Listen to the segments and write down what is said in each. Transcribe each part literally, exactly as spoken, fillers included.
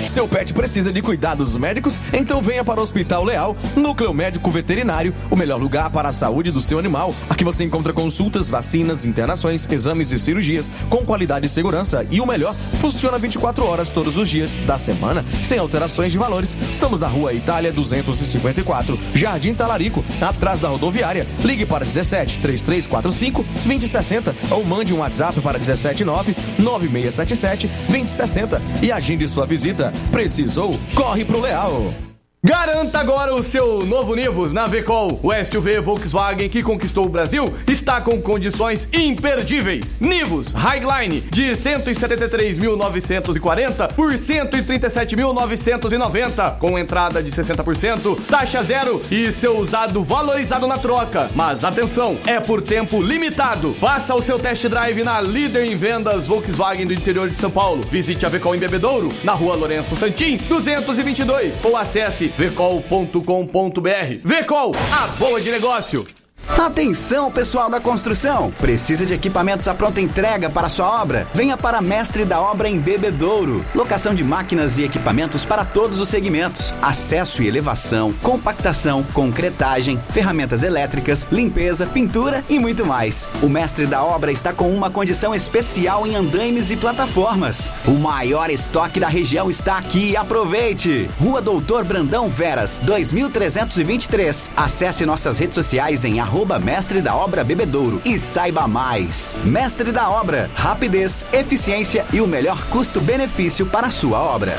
Seu pet precisa de cuidados médicos? Então venha para o Hospital Leal, Núcleo Médico Veterinário, o melhor lugar para a saúde do seu animal. Aqui você encontra consultas, vacinas, internações, exames e cirurgias com qualidade e segurança. E o melhor, funciona vinte e quatro horas todos os dias da semana, sem alterações de valores. Estamos na Rua Itália duzentos e cinquenta e quatro, Jardim Talarico, atrás da rodoviária. Ligue para dezessete, trinta e três quarenta e cinco, vinte sessenta ou mande um WhatsApp para dezessete nove, nove seis sete sete, vinte sessenta e agende sua visita. Precisou? Corre pro Leal! Garanta agora o seu novo Nivus na V-Call. O S U V Volkswagen que conquistou o Brasil está com condições imperdíveis. Nivus Highline de cento e setenta e três mil novecentos e quarenta por cento e trinta e sete mil novecentos e noventa, com entrada de sessenta por cento, taxa zero e seu usado valorizado na troca. Mas atenção, é por tempo limitado. Faça o seu test drive na líder em vendas Volkswagen do interior de São Paulo. Visite a V-Call em Bebedouro, na Rua Lourenço Santim, duzentos e vinte e dois, ou acesse v col ponto com ponto b r. V-Call, a boa de negócio. Atenção, pessoal da construção! Precisa de equipamentos à pronta entrega para sua obra? Venha para Mestre da Obra em Bebedouro. Locação de máquinas e equipamentos para todos os segmentos. Acesso e elevação, compactação, concretagem, ferramentas elétricas, limpeza, pintura e muito mais. O Mestre da Obra está com uma condição especial em andaimes e plataformas. O maior estoque da região está aqui. Aproveite! Rua Doutor Brandão Veras, dois mil trezentos e vinte e três. Acesse nossas redes sociais em arroba Mestre da Obra Bebedouro e saiba mais. Mestre da Obra, rapidez, eficiência e o melhor custo-benefício para a sua obra.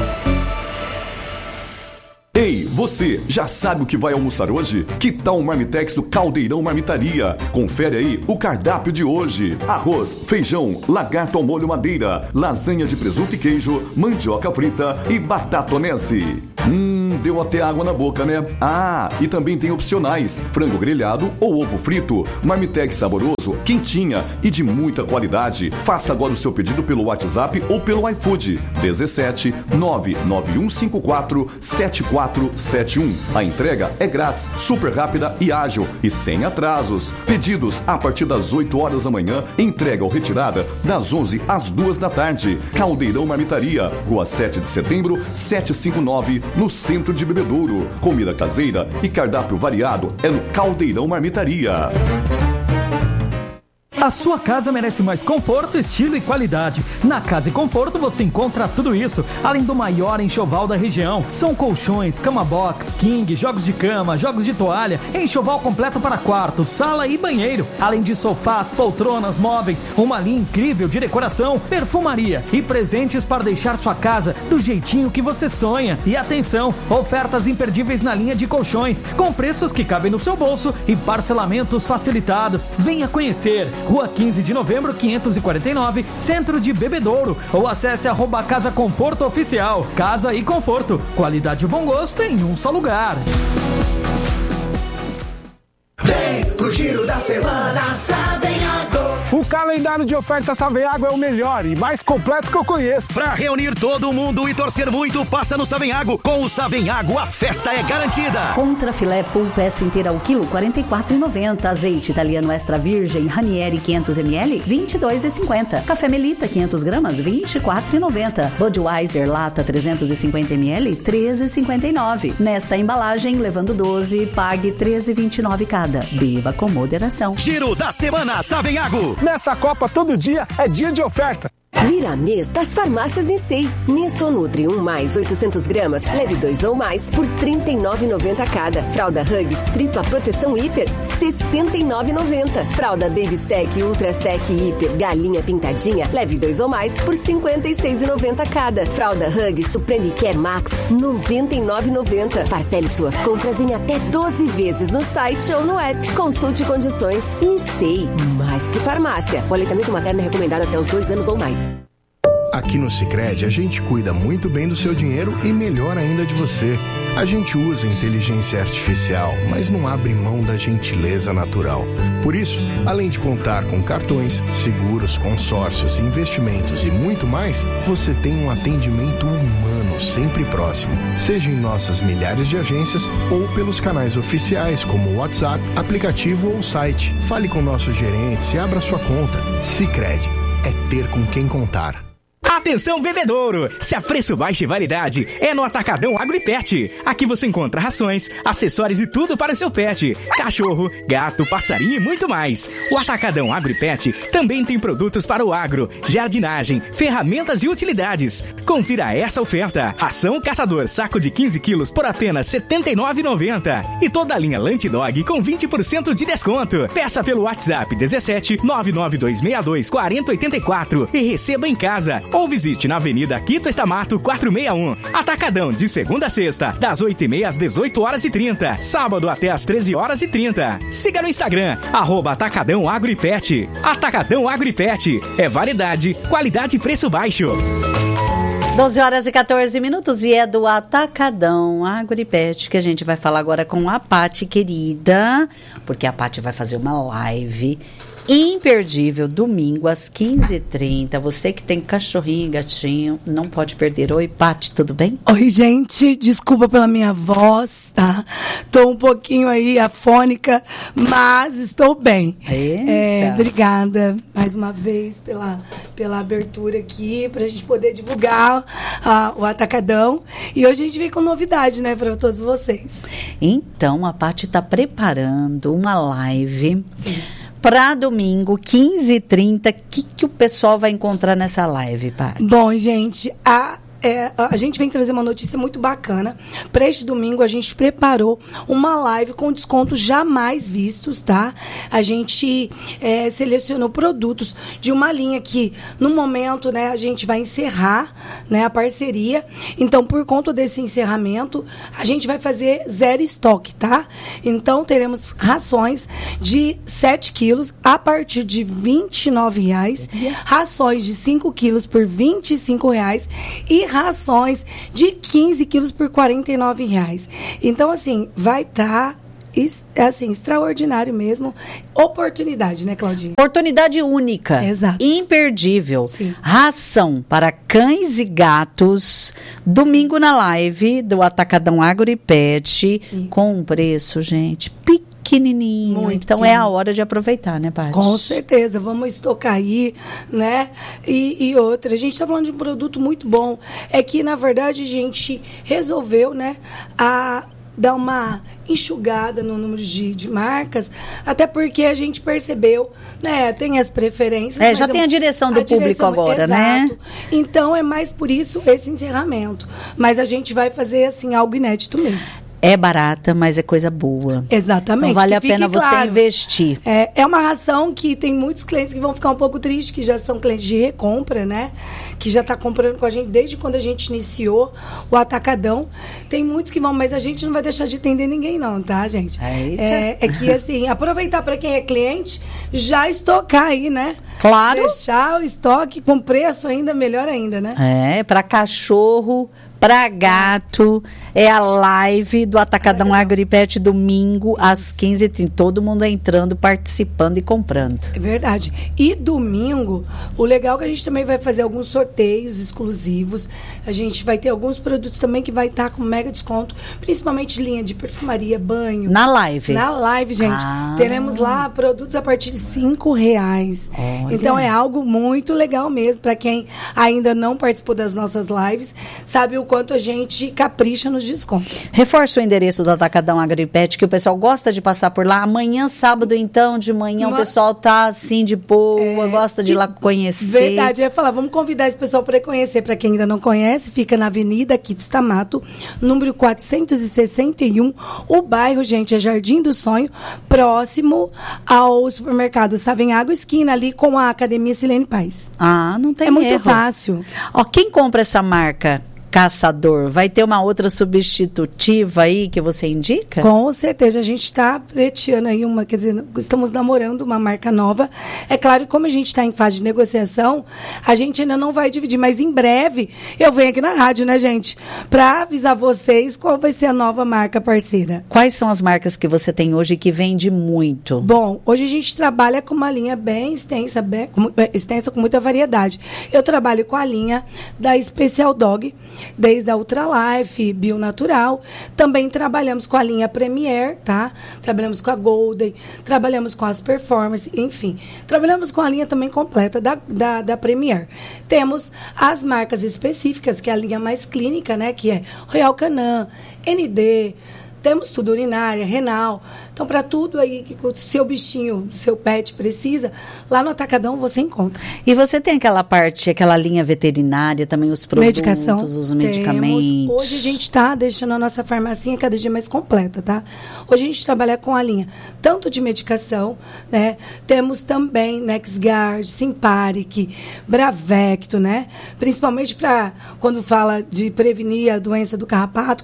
Ei, você, já sabe o que vai almoçar hoje? Que tal o Marmitex do Caldeirão Marmitaria? Confere aí o cardápio de hoje. Arroz, feijão, lagarto ao molho madeira, lasanha de presunto e queijo, mandioca frita e batatonese. Hum, deu até água na boca, né? Ah, e também tem opcionais, frango grelhado ou ovo frito. Marmitex saboroso, quentinha e de muita qualidade. Faça agora o seu pedido pelo WhatsApp ou pelo iFood. dezessete, nove nove um cinco quatro, sete quatro sete um. A entrega é grátis, super rápida e ágil e sem atrasos. Pedidos a partir das oito horas da manhã, entrega ou retirada das onze às duas da tarde. Caldeirão Marmitaria, Rua sete de setembro, setecentos e cinquenta e nove, no centro de Bebedouro. Comida caseira e cardápio variado é no Caldeirão Marmitaria. A sua casa merece mais conforto, estilo e qualidade. Na Casa e Conforto você encontra tudo isso, além do maior enxoval da região. São colchões, cama box, king, jogos de cama, jogos de toalha, enxoval completo para quarto, sala e banheiro. Além de sofás, poltronas, móveis, uma linha incrível de decoração, perfumaria e presentes para deixar sua casa do jeitinho que você sonha. E atenção, ofertas imperdíveis na linha de colchões, com preços que cabem no seu bolso e parcelamentos facilitados. Venha conhecer. Rua quinze de novembro, quinhentos e quarenta e nove, Centro de Bebedouro, ou acesse arroba Casa Conforto Oficial. Casa e Conforto, qualidade e bom gosto em um só lugar. Vem pro Giro da Semana Savenhago. O calendário de ofertas Savenhago é o melhor e mais completo que eu conheço. Pra reunir todo mundo e torcer muito, passa no Savenhago. Com o Savenhago, a festa é garantida. Contra filé pool peça inteira ao quilo, quarenta e quatro reais e noventa centavos. Azeite italiano extra virgem Ranieri quinhentos mililitros, vinte e dois reais e cinquenta centavos. Café Melita quinhentas gramas, vinte e quatro reais e noventa centavos. Budweiser lata trezentos e cinquenta mililitros, treze reais e cinquenta e nove centavos. Nesta embalagem, levando doze, pague treze reais e vinte e nove centavos cada. Beba com moderação. Giro da Semana Savenhago. Nessa Copa, todo dia é dia de oferta. Vira mês das farmácias Nissei. Misto Nutri um mais oitocentas gramas, leve dois ou mais por trinta e nove reais e noventa centavos cada. Fralda Huggies tripla proteção hiper, sessenta e nove reais e noventa centavos. Fralda Baby Sec Ultra Sec Hiper galinha pintadinha, leve dois ou mais por cinquenta e seis reais e noventa centavos cada. Fralda Huggies Supreme Care Max, noventa e nove reais e noventa centavos. Parcele suas compras em até doze vezes no site ou no app. Consulte condições. Nissei, mais que farmácia. O aleitamento materno é recomendado até os dois anos ou mais. Aqui no Sicredi a gente cuida muito bem do seu dinheiro e melhor ainda de você. A gente usa inteligência artificial, mas não abre mão da gentileza natural. Por isso, além de contar com cartões, seguros, consórcios, investimentos e muito mais, você tem um atendimento humano sempre próximo. Seja em nossas milhares de agências ou pelos canais oficiais como o WhatsApp, aplicativo ou site. Fale com nossos gerentes e abra sua conta. Sicredi é ter com quem contar. Atenção, bebedouro! Se a preço baixo e validade é no Atacadão Agro e Pet. Aqui você encontra rações, acessórios e tudo para o seu pet. Cachorro, gato, passarinho e muito mais. O Atacadão Agro e Pet também tem produtos para o agro, jardinagem, ferramentas e utilidades. Confira essa oferta. Ração Caçador saco de quinze quilos por apenas setenta e nove reais e noventa centavos. E toda a linha Lunch Dog com vinte por cento de desconto. Peça pelo WhatsApp dezessete nove nove dois seis dois quatro zero oito quatro e receba em casa. Ou visite na Avenida Quito Estamato quatrocentos e sessenta e um. Atacadão de segunda a sexta, das oito e meia às dezoito horas e trinta. Sábado até às treze horas e trinta. Siga no Instagram, arroba Atacadão Agro e Pet. Atacadão Agro e Pet. É variedade, qualidade e preço baixo. doze horas e quatorze minutos e é do Atacadão Agro e Pet que a gente vai falar agora com a Paty querida, porque a Paty vai fazer uma live imperdível, domingo às quinze e trinta. Você que tem cachorrinho e gatinho, não pode perder. Oi, Paty, tudo bem? Oi, gente, desculpa pela minha voz, tá? Tô um pouquinho aí afônica, mas estou bem. É, obrigada mais uma vez pela, pela abertura aqui, pra gente poder divulgar uh, o Atacadão. E hoje a gente vem com novidade, né, para todos vocês. Então, a Paty tá preparando uma live. Sim. Para domingo, quinze e trinta, o que, que o pessoal vai encontrar nessa live, Paty? Bom, gente, a... É, a gente vem trazer uma notícia muito bacana. Para este domingo, a gente preparou uma live com descontos jamais vistos, tá? A gente é, selecionou produtos de uma linha que, no momento, né, a gente vai encerrar, né, a parceria. Então, por conta desse encerramento, a gente vai fazer zero estoque, tá? Então, teremos rações de sete quilos a partir de vinte e nove reais, rações de cinco quilos por vinte e cinco reais e rações de quinze quilos por quarenta e nove reais. Então, assim, vai estar... Tá é assim, extraordinário mesmo. Oportunidade, né, Claudinha? Oportunidade única. Exato. Imperdível. Sim. Ração para cães e gatos. Domingo na live do Atacadão Agro e Pet. Isso. Com um preço, gente, pequenininho. Muito então pequeno. É a hora de aproveitar, né, Paty? Com certeza. Vamos estocar aí, né? E, e outra, a gente está falando de um produto muito bom. É que, na verdade, a gente resolveu, né, a... dar uma enxugada no número de, de marcas, até porque a gente percebeu, né, tem as preferências. É, já tem a direção do a público direção, agora, exato, né? Então, é mais por isso esse encerramento. Mas a gente vai fazer, assim, algo inédito mesmo. É barata, mas é coisa boa. Exatamente. Então vale a pena você claro, investir. É, é uma ração que tem muitos clientes que vão ficar um pouco tristes, que já são clientes de recompra, né? Que já está comprando com a gente desde quando a gente iniciou o Atacadão. Tem muitos que vão, mas a gente não vai deixar de atender ninguém não, tá, gente? É, é que, assim, aproveitar para quem é cliente, já estocar aí, né? Claro. Deixar o estoque com preço ainda melhor ainda, né? É, para cachorro... Para gato, é a live do Atacadão Agro e Pet domingo às quinze e trinta. Todo mundo entrando, participando e comprando. É verdade. E domingo, o legal é que a gente também vai fazer alguns sorteios exclusivos. A gente vai ter alguns produtos também que vai estar com mega desconto, principalmente linha de perfumaria, banho. Na live? Na live, gente. Ah. Teremos lá produtos a partir de cinco reais. Olha. Então é algo muito legal mesmo. Para quem ainda não participou das nossas lives, sabe o quanto a gente capricha nos descontos. Reforça o endereço do Atacadão Agro e Pet, que o pessoal gosta de passar por lá. Amanhã, sábado, então, de manhã, Uma... o pessoal tá assim de boa, é... gosta de ir lá conhecer. Verdade, eu ia falar, vamos convidar esse pessoal para conhecer. Para quem ainda não conhece, fica na Avenida Quito Estamato, número quatrocentos e sessenta e um. O bairro, gente, é Jardim do Sonho, próximo ao supermercado Savenhago, esquina ali com a Academia Silene Paz. Ah, não tem É muito erro. fácil. Ó, quem compra essa marca Caçador, vai ter uma outra substitutiva aí que você indica? Com certeza, a gente está pleiteando aí uma, quer dizer, estamos namorando uma marca nova. É claro que como a gente está em fase de negociação, a gente ainda não vai dividir, mas em breve eu venho aqui na rádio, né, gente, para avisar vocês qual vai ser a nova marca parceira. Quais são as marcas que você tem hoje que vende muito? Bom, hoje a gente trabalha com uma linha bem extensa, bem, com, extensa com muita variedade. Eu trabalho com a linha da Special Dog, desde a Ultralife, Bionatural. Também trabalhamos com a linha Premier, tá? Trabalhamos com a Golden, trabalhamos com as Performance, enfim. Trabalhamos com a linha também completa da, da, da Premier. Temos as marcas específicas, que é a linha mais clínica, né? Que é Royal Canin, N D, temos tudo, urinária, renal. Então, para tudo aí que o seu bichinho, o seu pet precisa, lá no Atacadão você encontra. E você tem aquela parte, aquela linha veterinária, também os produtos, medicação, os medicamentos. Temos. Hoje a gente está deixando a nossa farmacinha cada dia mais completa, tá? Hoje a gente trabalha com a linha tanto de medicação, né? Temos também NexGard, Simparic, Bravecto, né? Principalmente para quando fala de prevenir a doença do carrapato,